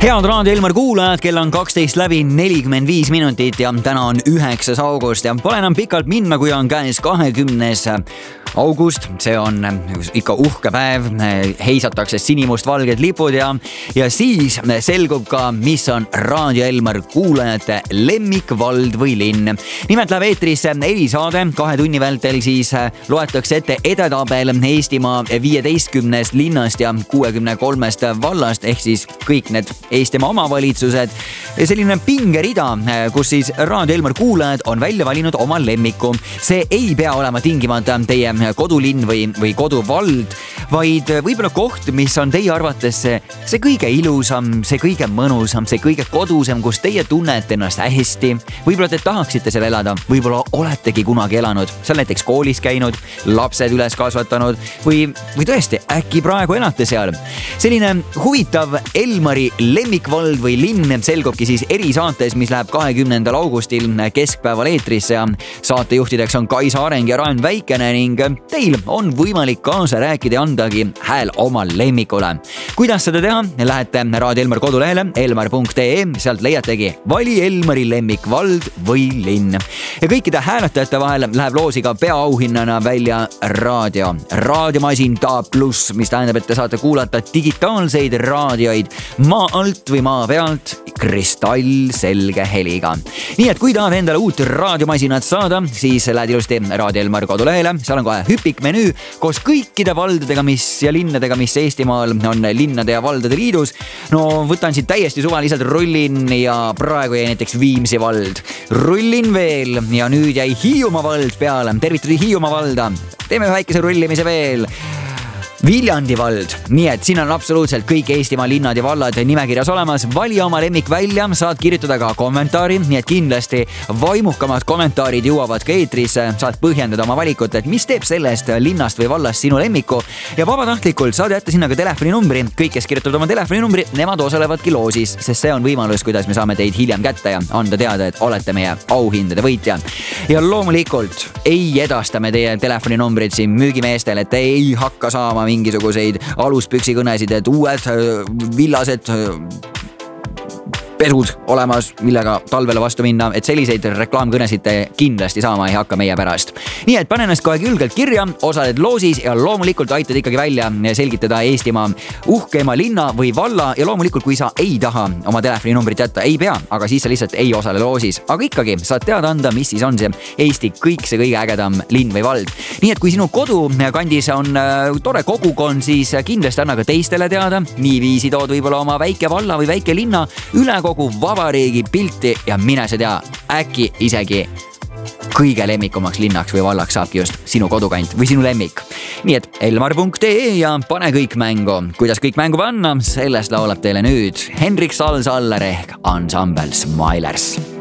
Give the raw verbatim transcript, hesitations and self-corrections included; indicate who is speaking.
Speaker 1: Head Raadio Elmar kuulajad, kell on kaksteist läbi nelikümmend viis minutit ja täna on üheksas august ja pole enam pikalt minna, kui on käes kahekümnes august. See on ikka uhke päev, heisatakse sinimust-valged lipud ja, ja siis selgub ka, mis on Raadio Elmar kuulajate lemmikvald või linn. Nimelt läheb eetrisse erisaade, kahe tunni vältel siis loetakse ette edetabel Eestimaa viieteistkümnest linnast ja kuuekümne kolmest vallast ehk siis kõik need Eestimaa omavalitsused. Selline pingerida, kus siis Raadio Elmar kuulajad on välja valinud oma lemmiku. See ei pea olema tingimata teie kodulinn või, või koduvald, vaid võib-olla koht, mis on teie arvates see, see kõige ilusam, see kõige mõnusam, see kõige kodusam, kus teie tunnete ennast hästi. Võib-olla te tahaksite seal elada, võib-olla oletegi kunagi elanud, seal näiteks koolis käinud, lapsed üles kasvatanud või, või tõesti äkki praegu elate seal. Selline huvitav Elmari lemmikvald või linn selgubki siis erisaates, mis läheb kahekümnendal augustil keskpäeval eetrisse ja saatejuhtideks on Kai Saareng ja Raen Väikene ning teil on võimalik kaasa rääkida ja andagi hääl oma lemmikule. Kuidas seda teha? Lähete Raadio Elmar kodulehele elmar punkt ee, sealt leiategi vali Elmari lemmikvald või linn. Ja kõikide hääletajate vahel läheb loosiga peaauhinnana välja raadio. Raadiomasin D A plus, mis tähendab, et te saate kuulata digitaalseid raadioid maa alt või maa pealt kristallselge heliga. Nii et kui tahad endale uut raadiomasinat saada, siis lähed ilusti Raadio Elmar kodulehele. Seal on kohe hüpik menüü koos kõikide valdadega, mis ja linnadega, mis Eestimaal on linnade ja valdade liidus. No võtan siit täiesti suvaliselt rullin ja praegu jäi näiteks Viimsi vald. Rullin veel ja nüüd jäi Hiiumaa vald peale. Tervitusi Hiiumaa valda. Teeme väikese rullimise veel. Viljandi vald, nii et siin on absoluutselt kõik Eestimaa linnad ja vallad nimekirjas olemas. Vali oma lemmik välja, saad kirjutada ka kommentaari, nii et kindlasti vaimukamad kommentaarid jõuavad ka eetrisse. Saad põhjendada oma valikut, et mis teeb sellest linnast või vallast sinu lemmiku. Ja vabatahtlikult saad jätta sinna ka telefoninumbri. Kõik, kes kirjutavad oma telefoninumbri, nemad osalevadki loosis, sest see on võimalus, kuidas me saame teid hiljem kätte ja anda teada, et olete meie auhindade võitja. Ja loomulikult ei edasta me teie telefoninumbrid siin müügimeestel, et ei hakka saama mingisuguseid aluspüksikõnesid, et uued villased pesud olemas, millega talvele vastu minna, et selliseid reklaamkõnesid te kindlasti saama ei hakka meie pärast. Nii et pane ennast kohe külgelt kirja, osaled loosis ja loomulikult aitad ikkagi välja selgitada Eestimaa uhkema linna või valla ja loomulikult, kui sa ei taha oma telefoninumbrit jätta, ei pea, aga siis sa lihtsalt ei osale loosis. Aga ikkagi saad teada anda, mis siis on see Eesti kõik see kõige ägedam linn või vald. Nii et kui sinu kodukandis on tore kogukond, siis kindlasti anna ka teistele teada. Niiviisi tood võib-olla oma väike valla või väike linna üle kogu vabariigi pilti ja mine see tea, äkki isegi kõige lemmikumaks linnaks või vallaks saabki just sinu kodukant või sinu lemmik. Nii et elmar punkt ee ja pane kõik mängu. Kuidas kõik mängu panna, sellest laulab teile nüüd Hendrik Sal-Saller ehk Ensemble Smilers.